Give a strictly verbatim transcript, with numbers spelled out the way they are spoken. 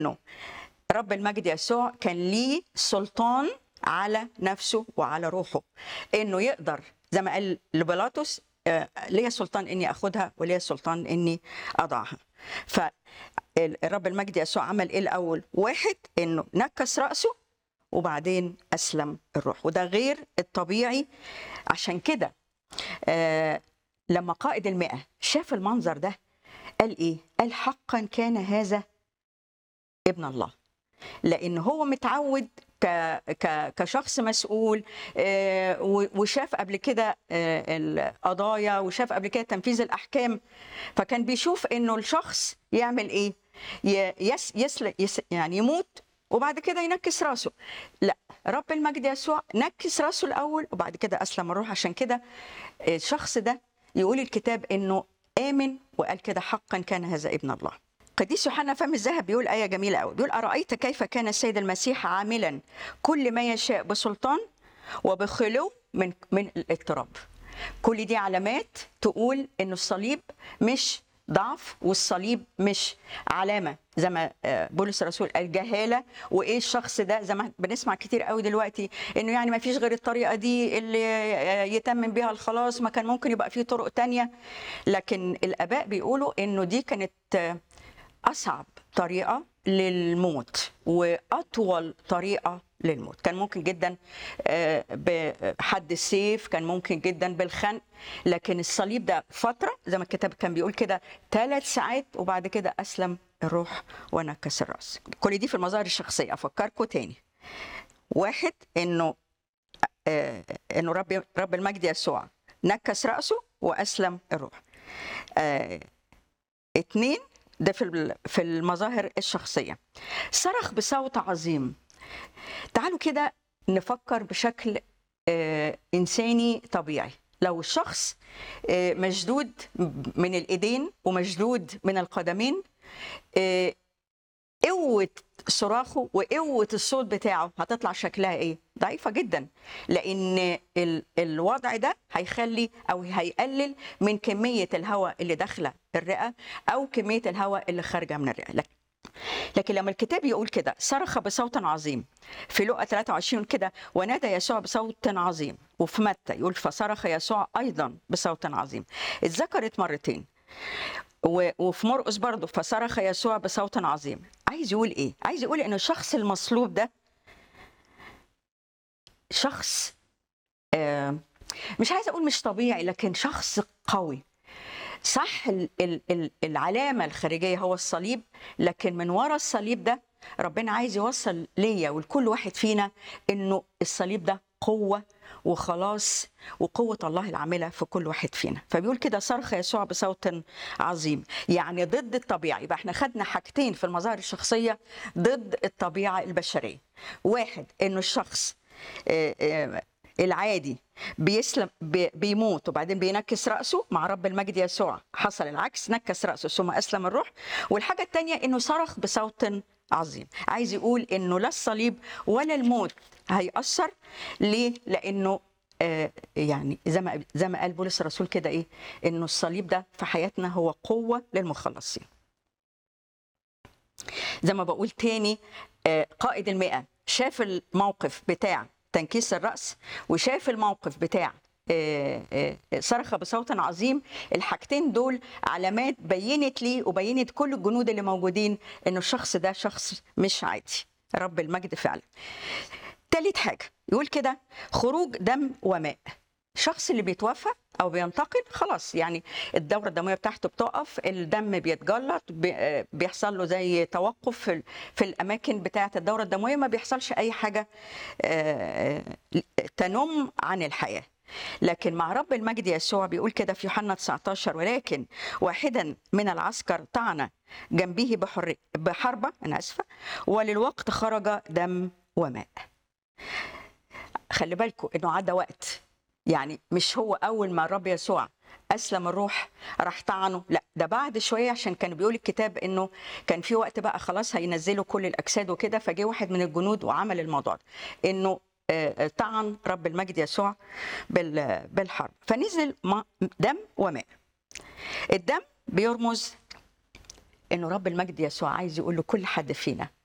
انه رب المجد يسوع كان ليه سلطان على نفسه وعلى روحه، انه يقدر زي ما قال لبيلاطس آه، ليا سلطان اني اخدها وليا سلطان اني اضعها. فالرب المجد يسوع عمل ايه الاول؟ واحد، انه نكس راسه وبعدين اسلم الروح، وده غير الطبيعي. عشان كده آه لما قائد المئة شاف المنظر ده قال ايه؟ قال حقا كان هذا ابن الله. لان هو متعود ك ك كشخص مسؤول، آه، و- وشاف قبل كده آه، القضايا، وشاف قبل كده تنفيذ الاحكام. فكان بيشوف انه الشخص يعمل ايه؟ ي- يس يسل يس يعني يموت وبعد كده ينكس راسه. لا، رب المجد يسوع نكس راسه الاول وبعد كده اسلم الروح. عشان كده الشخص ده يقول الكتاب انه امن وقال كده حقا كان هذا ابن الله. قديس يوحنا فم الذهب بيقول آية جميلة قوي، بيقول أرأيت كيف كان السيد المسيح عاملا كل ما يشاء بسلطان وبخلو من من الاضطراب. كل دي علامات تقول إنه الصليب مش ضعف، والصليب مش علامة زي ما آه، بولس الرسول قال جهالة. وإيه الشخص ده؟ زي ما بنسمع كتير قوي دلوقتي إنه يعني ما فيش غير الطريقة دي اللي آه، يتمم بيها الخلاص، ما كان ممكن يبقى فيه طرق تانية. لكن الآباء بيقولوا إنه دي كانت آه، أصعب طريقة للموت وأطول طريقة للموت. كان ممكن جدا آه، بحد السيف، كان ممكن جدا بالخنق، لكن الصليب ده فترة زي ما الكتاب كان بيقول كده ثلاث ساعات وبعد كده أسلم الروح ونكس الرأس. كل دي في المظاهر الشخصية. أفكركم تاني، واحد إنه آه، إنه رب رب المجد يسوع نكس رأسه وأسلم الروح. آه، اتنين، ده في ال- في المظاهر الشخصية. صرخ بصوت عظيم. تعالوا كده نفكر بشكل آه، إنساني طبيعي. لو الشخص آه، مشدود من الإيدين ومشدود من القدمين، آه، قوة صراخه وقوة الصوت بتاعه هتطلع شكلها ايه؟ ضعيفة جدا. لأن ال- الوضع ده هيخلي أو هيقلل من كمية الهواء اللي داخلة الرئة أو كمية الهواء اللي خارجة من الرئة. لكن لكن لما الكتاب يقول كده صرخ بصوت عظيم، في لقا ثلاثة وعشرين كده ونادى يسوع بصوت عظيم، وفي متى يقول فصرخ يسوع أيضا بصوت عظيم. اتذكرت مرتين. و- وفي مرقس برضه فصرخ يسوع بصوت عظيم. عايز يقول ايه؟ عايز يقول ان الشخص المصلوب ده شخص آه، مش عايز اقول مش طبيعي، لكن شخص قوي. صح، ال- ال- ال- العلامه الخارجيه هو الصليب، لكن من ورا الصليب ده ربنا عايز يوصل ليا ولكل واحد فينا انه الصليب ده قوه وخلاص، وقوه الله العامله في كل واحد فينا. فبيقول كده صرخ يسوع بصوت عظيم، يعني ضد الطبيعه. يبقى احنا خدنا حاجتين في المظاهر الشخصيه ضد الطبيعه البشريه. واحد، انه الشخص آه، آه، العادي بيسلم بي- بيموت وبعدين بينكس رأسه. مع رب المجد يسوع حصل العكس، نكس رأسه ثم أسلم الروح. والحاجة التانية إنه صرخ بصوت عظيم. عايز يقول إنه لا الصليب ولا الموت هيأثر. ليه؟ لأنه آه، يعني زي ما زي ما قال بولس الرسول كده ايه؟ انه الصليب ده في حياتنا هو قوه للمخلصين. زي ما بقول تاني، آه، قائد المئة شاف الموقف بتاع تنكيس الرأس وشاف الموقف بتاع آه، آه، صرخ بصوت عظيم. الحاجتين دول علامات بينت لي وبينت كل الجنود اللي موجودين انه الشخص ده شخص مش عادي. رب المجد فعلا. تالت حاجة يقول كده خروج دم وماء. الشخص اللي بيتوفى او بينتقل خلاص، يعني الدوره الدمويه بتاعته بتقف، الدم بيتجلط، بي- بيحصل له زي توقف في ال- في الاماكن بتاعه الدوره الدمويه، ما بيحصلش اي حاجه آه، تنم عن الحياه. لكن مع رب المجد يسوع بيقول كده في يوحنا تسعتاشر ولكن واحدا من العسكر طعن جنبه بحر بحربه، انا اسفه، وللوقت خرج دم وماء. خلي بالكم انه عدى وقت، يعني مش هو اول ما الرب يسوع اسلم الروح راح طعنه، لا ده بعد شويه. عشان كان بيقول الكتاب انه كان في وقت بقى خلاص هينزلوا كل الاجساد وكده، فجه واحد من الجنود وعمل الموضوع ده، انه آه، آه، طعن رب المجد يسوع بال- بالحرب، فنزل ما- دم وماء. الدم بيرمز انه رب المجد يسوع عايز يقول لكل حد فينا